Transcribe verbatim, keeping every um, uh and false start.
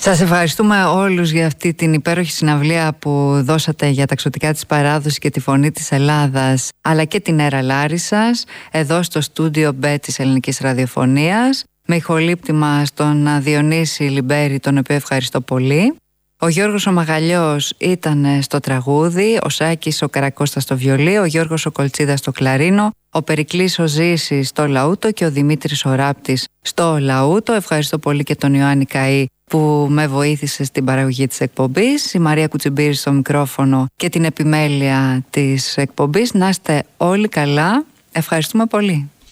Σας ευχαριστούμε όλους για αυτή την υπέροχη συναυλία που δώσατε για τα ξωτικά της παράδοσης και τη φωνή της Ελλάδας, αλλά και την Έρα Λάρισσας, εδώ στο στούντιο Μπ της Ελληνικής Ραδιοφωνίας, με ηχολήπτημα στον Διονύση Λιμπέρη, τον οποίο ευχαριστώ πολύ. Ο Γιώργος ο Μαγαλιός ήταν στο τραγούδι, ο Σάκης ο Καρακώστας στο βιολί, ο Γιώργος ο Κολτσίδας στο κλαρίνο, ο Περικλής ο Ζήσης στο λαούτο και ο Δημήτρης ο Ράπτης στο λαούτο. Ευχαριστώ πολύ και τον Ιωάννη Καΐ που με βοήθησε στην παραγωγή της εκπομπής, η Μαρία Κουτσιμπήρη στο μικρόφωνο και την επιμέλεια της εκπομπής. Να είστε όλοι καλά. Ευχαριστούμε πολύ.